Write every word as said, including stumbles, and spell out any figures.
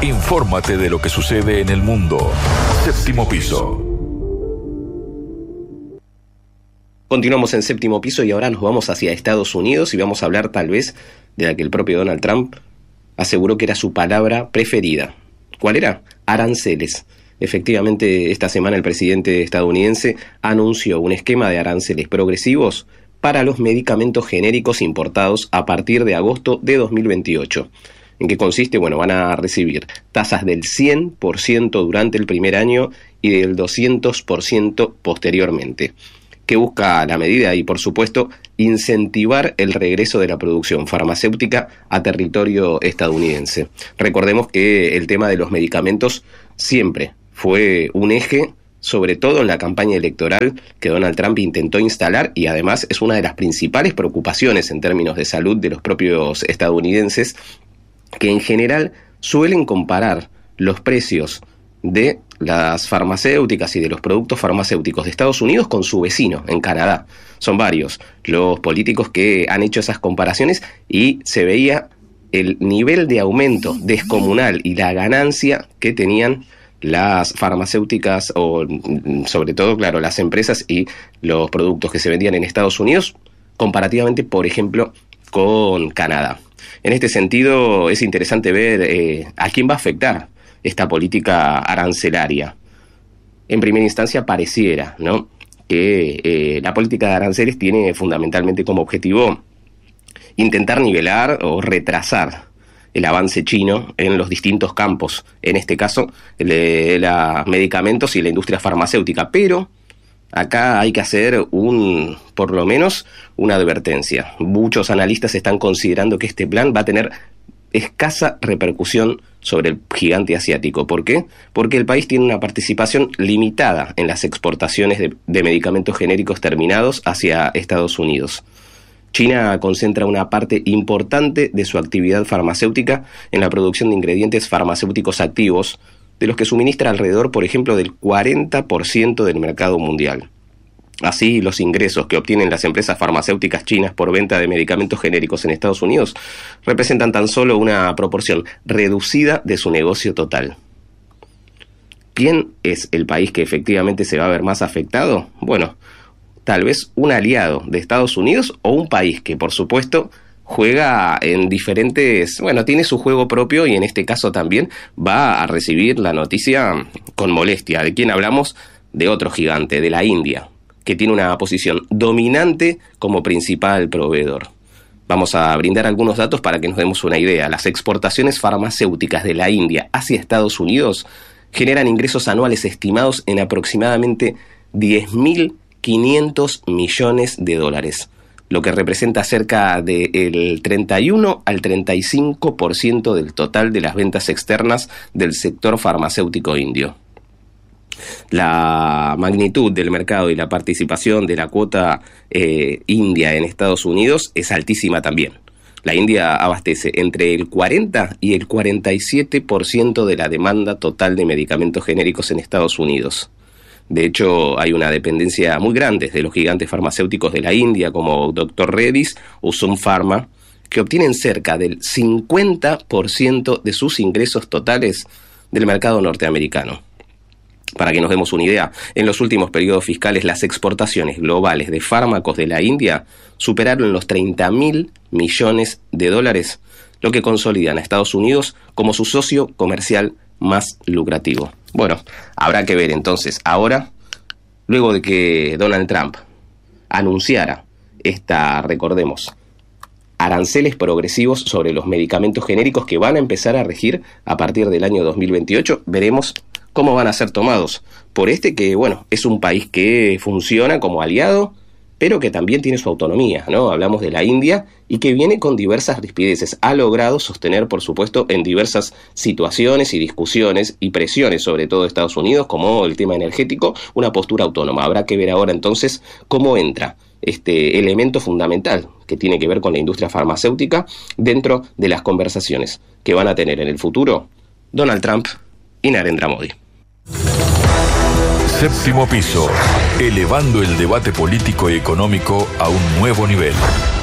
Infórmate de lo que sucede en el mundo. Séptimo piso. Continuamos en Séptimo Piso y ahora nos vamos hacia Estados Unidos y vamos a hablar tal vez de la que el propio Donald Trump aseguró que era su palabra preferida. ¿Cuál era? Aranceles. Efectivamente, esta semana el presidente estadounidense anunció un esquema de aranceles progresivos para los medicamentos genéricos importados a partir de agosto de dos mil veintiocho. ¿En qué consiste? Bueno, van a recibir tasas del cien por ciento durante el primer año y del doscientos por ciento posteriormente. ¿Qué busca la medida? Y por supuesto, incentivar el regreso de la producción farmacéutica a territorio estadounidense. Recordemos que el tema de los medicamentos siempre fue un eje, sobre todo en la campaña electoral que Donald Trump intentó instalar, y además es una de las principales preocupaciones en términos de salud de los propios estadounidenses, que en general suelen comparar los precios de las farmacéuticas y de los productos farmacéuticos de Estados Unidos con su vecino, en Canadá. Son varios los políticos que han hecho esas comparaciones y se veía el nivel de aumento descomunal y la ganancia que tenían las farmacéuticas o sobre todo, claro, las empresas y los productos que se vendían en Estados Unidos comparativamente, por ejemplo, con Canadá. En este sentido, es interesante ver eh, a quién va a afectar esta política arancelaria. En primera instancia pareciera, ¿no?, que eh, la política de aranceles tiene fundamentalmente como objetivo intentar nivelar o retrasar el avance chino en los distintos campos, en este caso el de los medicamentos y la industria farmacéutica, pero acá hay que hacer un, por lo menos, una advertencia. Muchos analistas están considerando que este plan va a tener escasa repercusión sobre el gigante asiático. ¿Por qué? Porque el país tiene una participación limitada en las exportaciones de, de medicamentos genéricos terminados hacia Estados Unidos. China concentra una parte importante de su actividad farmacéutica en la producción de ingredientes farmacéuticos activos, de los que suministra alrededor, por ejemplo, del cuarenta por ciento del mercado mundial. Así, los ingresos que obtienen las empresas farmacéuticas chinas por venta de medicamentos genéricos en Estados Unidos representan tan solo una proporción reducida de su negocio total. ¿Quién es el país que efectivamente se va a ver más afectado? Bueno, tal vez un aliado de Estados Unidos o un país que, por supuesto, juega en diferentes... Bueno, tiene su juego propio y en este caso también va a recibir la noticia con molestia. ¿De quién hablamos? De otro gigante, de la India, que tiene una posición dominante como principal proveedor. Vamos a brindar algunos datos para que nos demos una idea. Las exportaciones farmacéuticas de la India hacia Estados Unidos generan ingresos anuales estimados en aproximadamente diez mil quinientos millones de dólares, lo que representa cerca del treinta y uno al treinta y cinco por ciento del total de las ventas externas del sector farmacéutico indio. La magnitud del mercado y la participación de la cuota eh, india en Estados Unidos es altísima también. La India abastece entre el cuarenta y el cuarenta y siete por ciento de la demanda total de medicamentos genéricos en Estados Unidos. De hecho, hay una dependencia muy grande de los gigantes farmacéuticos de la India, como doctor Reddy's o Sun Pharma, que obtienen cerca del cincuenta por ciento de sus ingresos totales del mercado norteamericano. Para que nos demos una idea, en los últimos periodos fiscales las exportaciones globales de fármacos de la India superaron los treinta mil millones de dólares, lo que consolidan a Estados Unidos como su socio comercial más lucrativo. Bueno, habrá que ver entonces ahora, luego de que Donald Trump anunciara esta, recordemos, aranceles progresivos sobre los medicamentos genéricos que van a empezar a regir a partir del año dos mil veintiocho, veremos cómo van a ser tomados por este que, bueno, es un país que funciona como aliado, pero que también tiene su autonomía, ¿no? Hablamos de la India y que viene con diversas rispideces. Ha logrado sostener, por supuesto, en diversas situaciones y discusiones y presiones, sobre todo de Estados Unidos, como el tema energético, una postura autónoma. Habrá que ver ahora entonces cómo entra este elemento fundamental que tiene que ver con la industria farmacéutica dentro de las conversaciones que van a tener en el futuro Donald Trump y Narendra Modi. Séptimo piso, elevando el debate político y económico a un nuevo nivel.